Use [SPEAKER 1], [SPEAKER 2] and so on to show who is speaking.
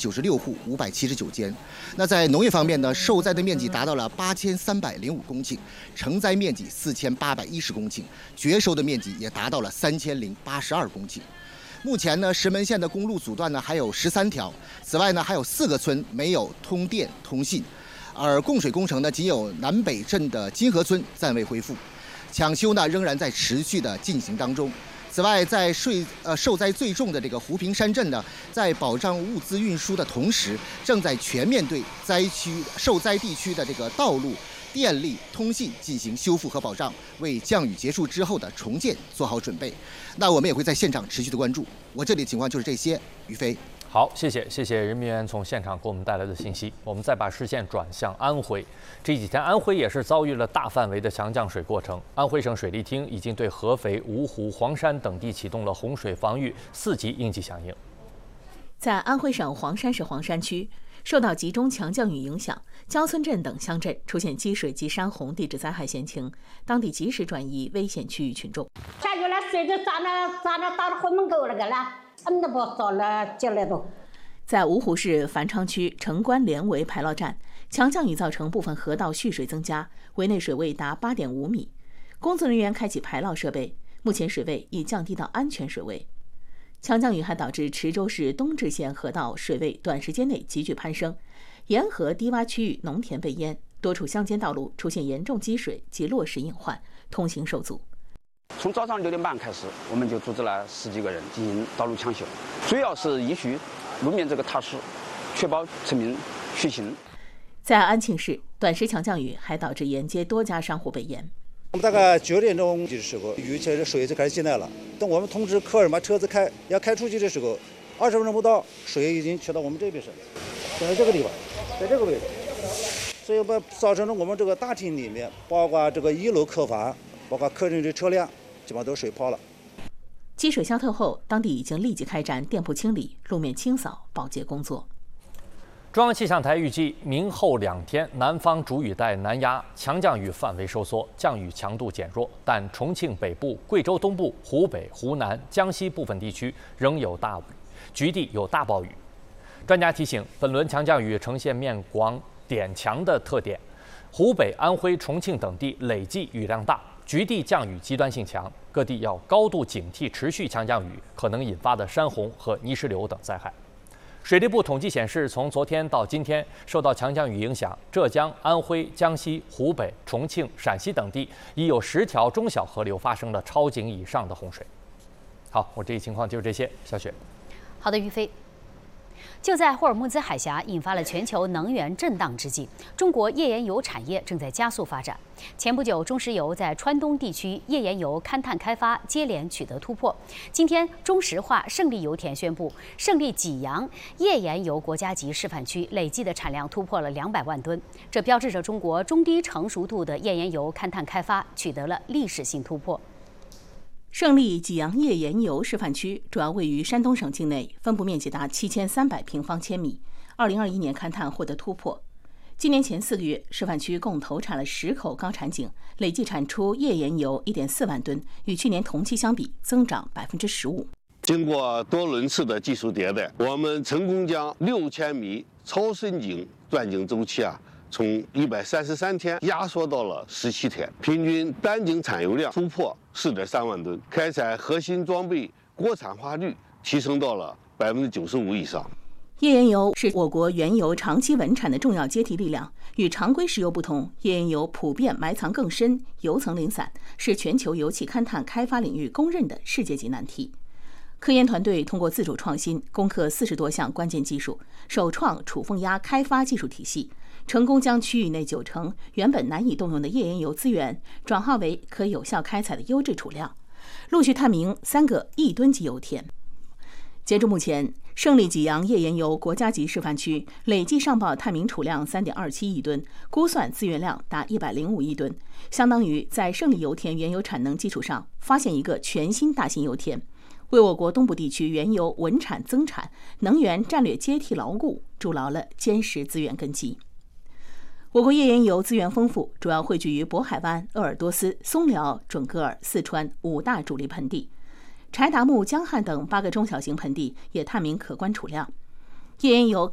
[SPEAKER 1] 596户579间。那在农业方面呢，受灾的面积达到了8305公顷，成灾面积4810公顷，绝收的面积也达到了3082公顷。目前呢，石门县的公路阻断呢还有13条，此外呢还有4个村没有通电通信，而供水工程呢仅有南北镇的金河村暂未恢复，抢修呢仍然在持续的进行当中。此外，在受灾最重的这个湖平山镇呢，在保障物资运输的同时，正在全面对受灾地区的这个道路、电力、通信进行修复和保障，为降雨结束之后的重建做好准备。那我们也会在现场持续的关注。我这里的情况就是这些，于飞。
[SPEAKER 2] 好，谢谢人民员从现场给我们带来的信息。我们再把视线转向安徽，这几天安徽也是遭遇了大范围的强降水过程。安徽省水利厅已经对合肥、芜湖、黄山等地启动了洪水防御4级应急响应。
[SPEAKER 3] 在安徽省黄山市黄山区，受到集中强降雨影响，焦村镇等乡镇出现积水及山洪地质灾害险情，当地及时转移危险区域群众。
[SPEAKER 4] 下雨了，水就涨到后门口那个了。
[SPEAKER 3] 在芜湖市繁昌区城关连围排涝站，强降雨造成部分河道蓄水增加，围内水位达8.5米。工作人员开启排涝设备，目前水位已降低到安全水位。强降雨还导致池州市东至县河道水位短时间内急剧攀升，沿河低洼区域农田被淹，多处乡间道路出现严重积水及落石隐患，通行受阻。
[SPEAKER 5] 从早上6点半开始，我们就组织了10几个人进行道路抢修，主要是依据路面这个踏实，确保村民出行。
[SPEAKER 3] 在安庆市，短时强降雨还导致沿街多家商户被淹。
[SPEAKER 6] 我们大概9点钟的时候，雨这水就开始进来了。等我们通知客人把车子要开出去的时候，20分钟不到，水已经去到我们这边上，就在这个地方，在这个位置，所以造成了我们这个大厅里面，包括这个1楼客房，包括客人的车辆，基本上都水泡了。
[SPEAKER 3] 积水消退后，当地已经立即开展店铺清理、路面清扫、保洁工作。
[SPEAKER 2] 中央气象台预计，明后2天南方主雨带南压，强降雨范围收缩，降雨强度减弱，但重庆北部、贵州东部、湖北、湖南、江西部分地区仍有大雨，局地有大暴雨。专家提醒，本轮强降雨呈现面广点强的特点，湖北、安徽、重庆等地累计雨量大，局地降雨极端性强，各地要高度警惕持续强降雨可能引发的山洪和泥石流等灾害。水利部统计显示，从昨天到今天，受到强降雨影响，浙江、安徽、江西、湖北、重庆、陕西等地已有10条中小河流发生了超警以上的洪水。好，我这一情况就是这些。小雪，
[SPEAKER 7] 好的，于飞。就在霍尔木兹海峡引发了全球能源震荡之际，中国页岩油产业正在加速发展。前不久，中石油在川东地区页岩油勘探开发接连取得突破。今天，中石化胜利油田宣布，胜利济阳页岩油国家级示范区累计的产量突破了200万吨，这标志着中国中低成熟度的页岩油勘探开发取得了历史性突破。
[SPEAKER 3] 胜利济阳页岩油示范区主要位于山东省境内，分布面积达7300平方千米。2021年勘探获得突破。今年前4个月，示范区共投产了10口高产井，累计产出页岩油1.4万吨，与去年同期相比增长15%。
[SPEAKER 8] 经过多轮次的技术迭代，我们成功将6000米超深井钻井周期从133天压缩到了17天，平均单井产油量突破4.3万吨，开采核心装备国产化率提升到了95%以上。
[SPEAKER 3] 页岩油是我国原油长期稳产的重要接替力量。与常规石油不同，页岩油普遍埋藏更深，油层零散，是全球油气勘探开发领域公认的世界级难题。科研团队通过自主创新，攻克40多项关键技术，首创处缝压开发技术体系，成功将区域内90%原本难以动用的页岩油资源转化为可有效开采的优质储量，陆续探明3个1吨级油田。截至目前，胜利济阳页岩油国家级示范区累计上报探明储量3.27亿吨，估算资源量达105亿吨，相当于在胜利油田原油产能基础上发现一个全新大型油田，为我国东部地区原油稳产增产、能源战略接替牢固筑牢了坚实资源根基。我国页岩油资源丰富，主要汇聚于渤海湾、鄂尔多斯、松辽、准噶尔、四川5大主力盆地。柴达木、江汉等8个中小型盆地也探明可观储量。页岩油